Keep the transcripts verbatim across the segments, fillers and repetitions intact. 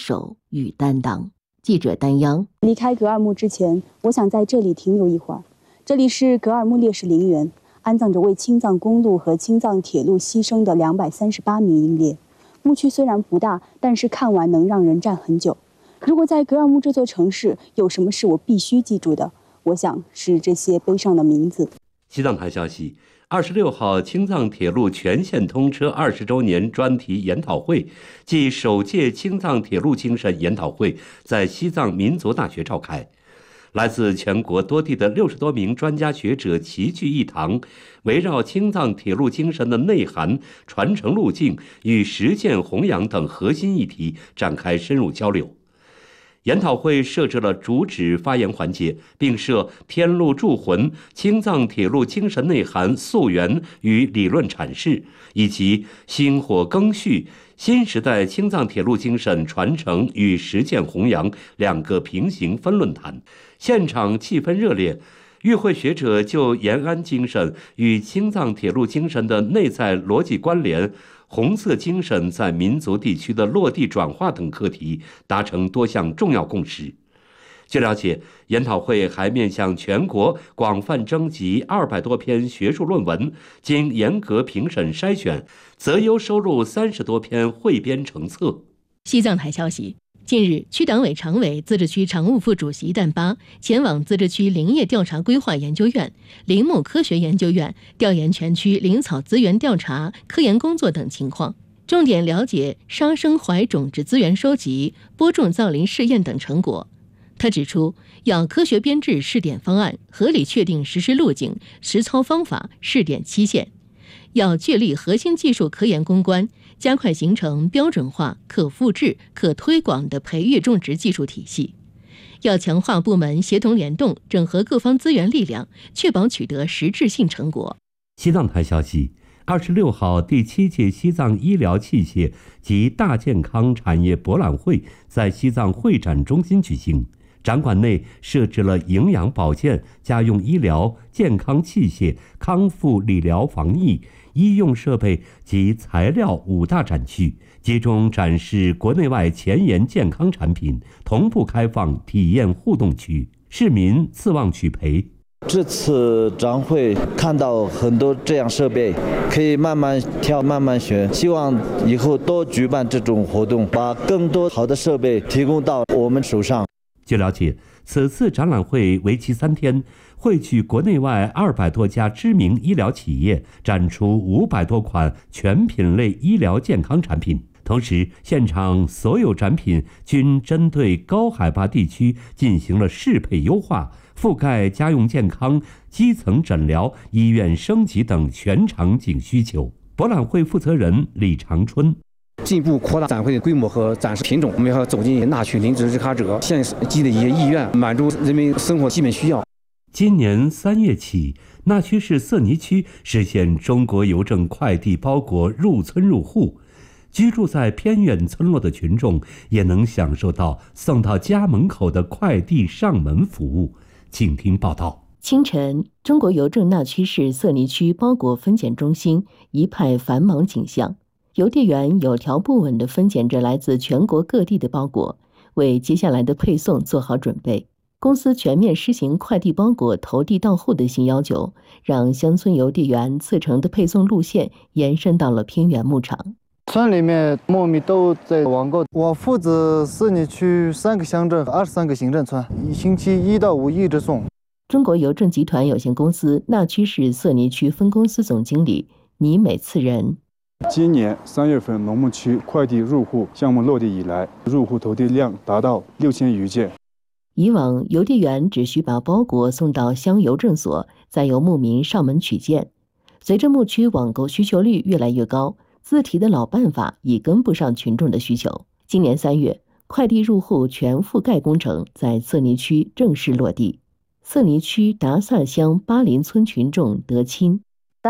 守与担当。记者丹央。 离开格尔木之前，我想在这里停留一会儿。这里是格尔木烈士陵园，安葬着为青藏公路和青藏铁路牺牲的两百三十八名英烈。墓区虽然不大，但是看完能让人站很久。如果在格尔木这座城市有什么是我必须记住的，我想是这些悲伤的名字。 西藏台消息，二十六号青藏铁路全线通车二十周年专题研讨会暨首届青藏铁路精神研讨会在西藏民族大学召开。来自全国多地的六十多名专家学者齐聚一堂，围绕青藏铁路精神的内涵、传承路径与实践弘扬等核心议题展开深入交流。研讨会设置了主旨发言环节，并设天路铸魂、青藏铁路精神内涵溯源与理论阐释，以及薪火更续、新时代青藏铁路精神传承与实践弘扬两个平行分论坛。现场气氛热烈，与会学者就延安精神与青藏铁路精神的内在逻辑关联、红色精神在民族地区的落地转化等课题达成多项重要共识。据了解，研讨会还面向全国广泛征集二百多篇学术论文，经严格评审筛选，择优收录三十多篇汇编成册。 西藏台消息，近日，区党委常委、自治区常务副主席旦巴前往自治区林业调查规划研究院、林木科学研究院调研全区林草资源调查、科研工作等情况，重点了解沙生槐种植资源收集、播种造林试验等成果。他指出，要科学编制试点方案，合理确定实施路径、实操方法、试点期限，要确立核心技术科研攻关，加快形成标准化、可复制、可推广的培育种植技术体系，要强化部门协同联动，整合各方资源力量，确保取得实质性成果。 西藏台消息，二十六号第七届西藏医疗器械及大健康产业博览会在西藏会展中心举行。展馆内设置了营养保健、家用医疗、健康器械、康复理疗防疫、医用设备及材料五大展区，集中展示国内外前沿健康产品，同步开放体验互动区，市民次望取培。 这次展会看到很多这样设备，可以慢慢挑慢慢选，希望以后多举办这种活动，把更多好的设备提供到我们手上。 据了解，此次展览会为期三天，汇聚国内外二百多家知名医疗企业，展出五百多款全品类医疗健康产品。同时，现场所有展品均针对高海拔地区进行了适配优化，覆盖家用健康、基层诊疗、医院升级等全场景需求。博览会负责人李长春。 进一步扩大展会的规模和展示品种，我们要走进纳取林植日喀则县级的一些医院，满足人民生活基本需要。 今年三月起，纳曲市色尼区实现中国邮政快递包裹入村入户，居住在偏远村落的群众也能享受到送到家门口的快递上门服务。请听报道。 清晨，中国邮政纳曲市色尼区包裹分拣中心一派繁忙景象。邮递员有条不紊地分拣着来自全国各地的包裹，为接下来的配送做好准备。公司全面实行快递包裹投递到户的新要求，让乡村邮递员次城的配送路线延伸到了偏远牧场。 村里面糯米都在网购，我负责色尼区三个乡镇、二十三个行政村，一星期一到五一直送。 中国邮政集团有限公司纳曲市色尼区分公司总经理倪美次仁。 今年三月份农牧区快递入户项目落地以来，入户投递量达到六千余件。 以往邮递员只需把包裹送到乡邮政所，再由牧民上门取件。随着牧区网购需求率越来越高，自提的老办法已跟不上群众的需求。今年三月，快递入户全覆盖工程在色尼区正式落地。色尼区达萨乡巴林村群众得亲。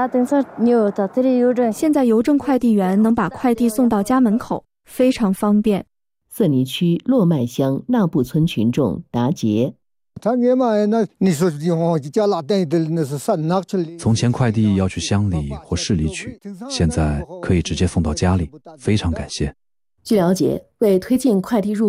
现在邮政快递员能把快递送到家门口，非常方便。 色尼区洛麦乡纳布村群众达杰。 从前快递要去乡里或市里取，现在可以直接送到家里，非常感谢。 据了解，为推进快递入